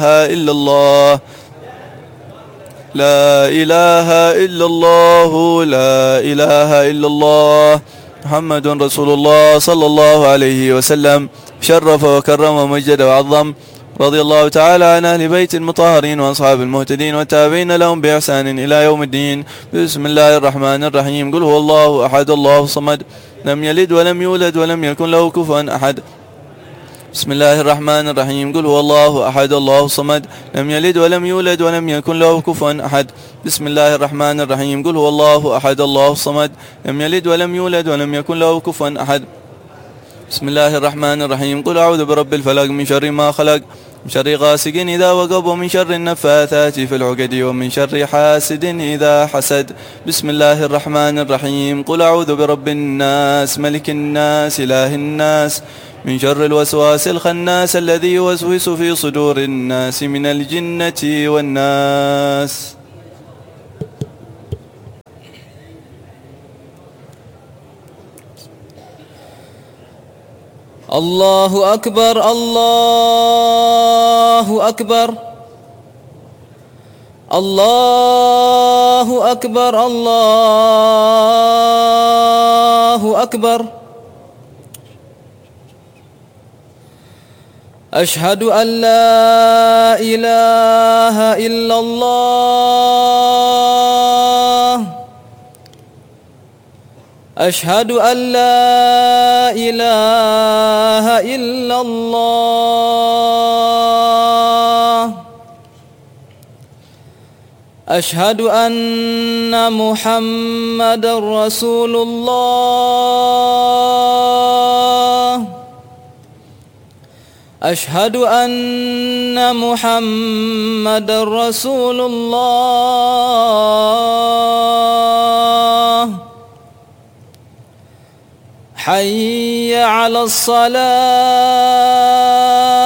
إلا الله لا إله إلا الله لا إله إلا الله محمد رسول الله صلى الله عليه وسلم شرف وكرم ومجد وعظم. رضي الله تعالى عن أهل بيت المطهرين وأصحاب المهتدين والتابعين لهم بإحسان إلى يوم الدين. بسم الله الرحمن الرحيم. قل هو الله أحد الله الصمد لم يلد ولم يولد ولم يكن له كفوا أحد. بسم الله الرحمن الرحيم. قل هو الله أحد الله الصمد لم يلد ولم يولد ولم يكن له كفوا أحد. بسم الله الرحمن الرحيم. قل هو الله أحد الله الصمد لم يلد ولم يولد ولم يكن له كفوا أحد. بسم الله الرحمن الرحيم. قل أعوذ برب الفلق من شر ما خلق من شر غاسق إذا وقب ومن شر النفاثات في العقد ومن شر حاسد إذا حسد. بسم الله الرحمن الرحيم. قل أعوذ برب الناس ملك الناس إله الناس من شر الوسواس الخناس الذي يوسوس في صدور الناس من الجنة والناس. الله أكبر الله أكبر الله أكبر الله أكبر. أشهد أن لا إله إلا الله أشهد أن لا إله إلا الله أشهد أن محمدا رسول الله أشهد أن محمدا رسول الله. حي على الصلاة